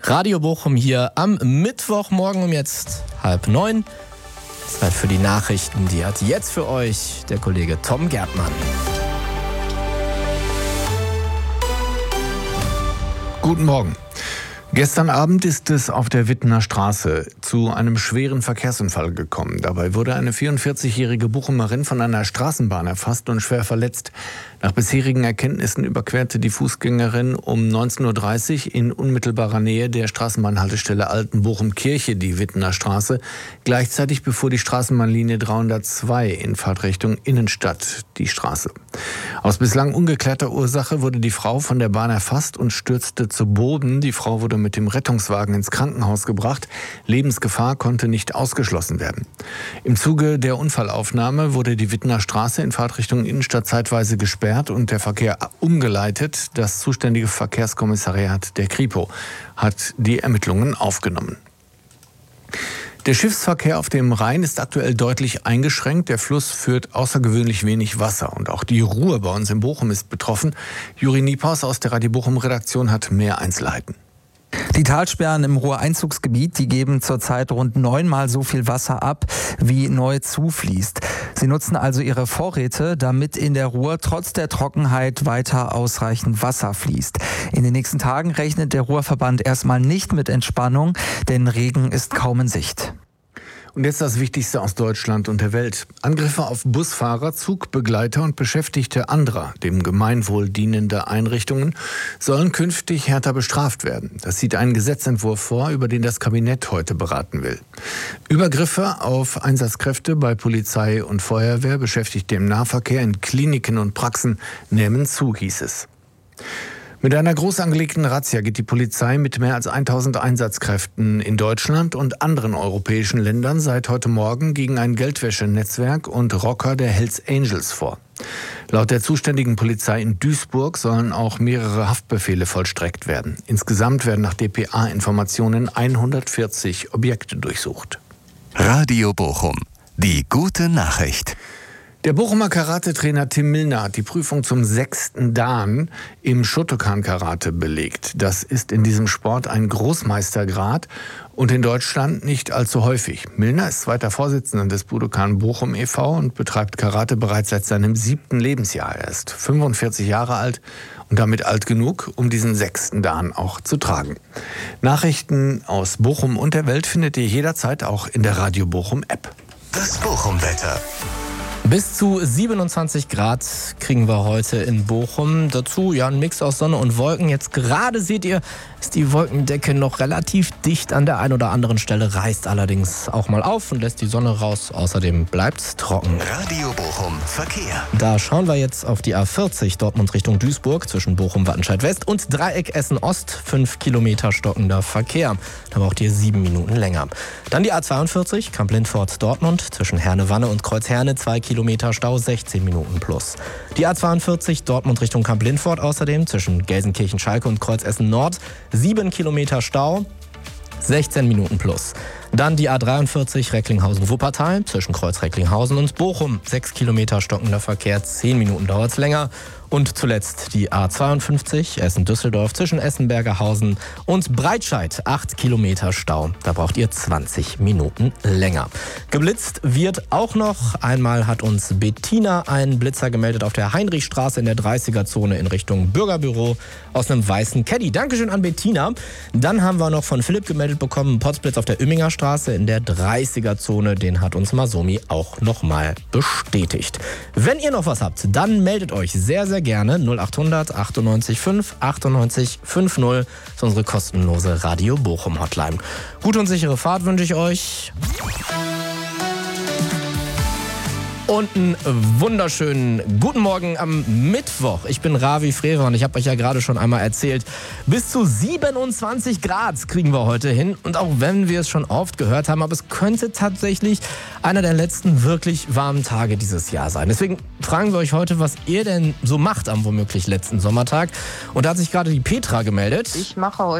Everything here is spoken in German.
Radio Bochum hier am Mittwochmorgen um jetzt 8:30. Zeit für die Nachrichten, die hat jetzt für euch der Kollege Tom Gärtmann. Guten Morgen. Gestern Abend ist es auf der Wittener Straße zu einem schweren Verkehrsunfall gekommen. Dabei wurde eine 44-jährige Bochumerin von einer Straßenbahn erfasst und schwer verletzt. Nach bisherigen Erkenntnissen überquerte die Fußgängerin um 19:30 Uhr in unmittelbarer Nähe der Straßenbahnhaltestelle Altenbochum-Kirche die Wittener Straße. Gleichzeitig befuhr die Straßenbahnlinie 302 in Fahrtrichtung Innenstadt die Straße. Aus bislang ungeklärter Ursache wurde die Frau von der Bahn erfasst und stürzte zu Boden. Die Frau wurde mit dem Rettungswagen ins Krankenhaus gebracht. Lebensgefahr konnte nicht ausgeschlossen werden. Im Zuge der Unfallaufnahme wurde die Wittener Straße in Fahrtrichtung Innenstadt zeitweise gesperrt und der Verkehr umgeleitet. Das zuständige Verkehrskommissariat der Kripo hat die Ermittlungen aufgenommen. Der Schiffsverkehr auf dem Rhein ist aktuell deutlich eingeschränkt. Der Fluss führt außergewöhnlich wenig Wasser. Und auch die Ruhr bei uns in Bochum ist betroffen. Juri Niepaus aus der Radio Bochum-Redaktion hat mehr Einzelheiten. Die Talsperren im Ruhr-Einzugsgebiet, die geben zurzeit rund 9-mal so viel Wasser ab, wie neu zufließt. Sie nutzen also ihre Vorräte, damit in der Ruhr trotz der Trockenheit weiter ausreichend Wasser fließt. In den nächsten Tagen rechnet der Ruhrverband erstmal nicht mit Entspannung, denn Regen ist kaum in Sicht. Und jetzt das Wichtigste aus Deutschland und der Welt. Angriffe auf Busfahrer, Zugbegleiter und Beschäftigte anderer, dem Gemeinwohl dienender Einrichtungen, sollen künftig härter bestraft werden. Das sieht ein Gesetzentwurf vor, über den das Kabinett heute beraten will. Übergriffe auf Einsatzkräfte bei Polizei und Feuerwehr, Beschäftigte im Nahverkehr, in Kliniken und Praxen nehmen zu, hieß es. Mit einer groß angelegten Razzia geht die Polizei mit mehr als 1000 Einsatzkräften in Deutschland und anderen europäischen Ländern seit heute Morgen gegen ein Geldwäschenetzwerk und Rocker der Hells Angels vor. Laut der zuständigen Polizei in Duisburg sollen auch mehrere Haftbefehle vollstreckt werden. Insgesamt werden nach dpa-Informationen 140 Objekte durchsucht. Radio Bochum, die gute Nachricht. Der Bochumer Karate-Trainer Tim Millner hat die Prüfung zum 6. Dan im Shotokan-Karate belegt. Das ist in diesem Sport ein Großmeistergrad und in Deutschland nicht allzu häufig. Millner ist zweiter Vorsitzender des Budokan Bochum e.V. und betreibt Karate bereits seit seinem 7. Lebensjahr. Er ist 45 Jahre alt und damit alt genug, um diesen 6. Dan auch zu tragen. Nachrichten aus Bochum und der Welt findet ihr jederzeit auch in der Radio Bochum App. Das Bochum-Wetter. Bis zu 27 Grad kriegen wir heute in Bochum. Dazu ja ein Mix aus Sonne und Wolken. Jetzt gerade seht ihr, ist die Wolkendecke noch relativ dicht an der einen oder anderen Stelle, reißt allerdings auch mal auf und lässt die Sonne raus. Außerdem bleibt es trocken. Radio Bochum Verkehr. Da schauen wir jetzt auf die A40 Dortmund Richtung Duisburg zwischen Bochum-Wattenscheid-West und Dreieck Essen-Ost. 5 Kilometer stockender Verkehr. Da braucht ihr 7 Minuten länger. Dann die A42 Kamp-Lindfort-Dortmund zwischen Herne-Wanne und Kreuz-Herne. 2 Kilometer Stau, 16 Minuten plus. Die A42 Dortmund Richtung Kamp-Lindfort außerdem zwischen Gelsenkirchen-Schalke und Kreuz-Essen-Nord. 7 Kilometer Stau, 16 Minuten plus. Dann die A43 Recklinghausen-Wuppertal zwischen Kreuz-Recklinghausen und Bochum. 6 Kilometer stockender Verkehr, 10 Minuten dauert es länger. Und zuletzt die A52 Essen-Düsseldorf zwischen Essen-Bergerhausen und Breitscheid. 8 Kilometer Stau. Da braucht ihr 20 Minuten länger. Geblitzt wird auch noch. Einmal hat uns Bettina einen Blitzer gemeldet auf der Heinrichstraße in der 30er-Zone in Richtung Bürgerbüro aus einem weißen Caddy. Dankeschön an Bettina. Dann haben wir noch von Philipp gemeldet bekommen, einen Potzblitz auf der Üminger Straße in der 30er-Zone. Den hat uns Masomi auch nochmal bestätigt. Wenn ihr noch was habt, dann meldet euch sehr, sehr gerne 0800 98 5 98 50. Das ist unsere kostenlose Radio Bochum Hotline. Gute und sichere Fahrt wünsche ich euch. Und einen wunderschönen guten Morgen am Mittwoch. Ich bin Ravi Frevre und ich habe euch ja gerade schon einmal erzählt, bis zu 27 Grad kriegen wir heute hin. Und auch wenn wir es schon oft gehört haben, aber es könnte tatsächlich einer der letzten wirklich warmen Tage dieses Jahr sein. Deswegen fragen wir euch heute, was ihr denn so macht am womöglich letzten Sommertag. Und da hat sich gerade die Petra gemeldet. Ich mache heute